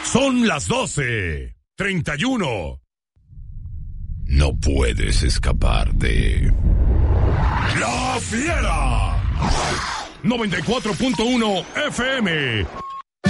Son las 12:31. No puedes escapar de La Fiera. 94.1 FM.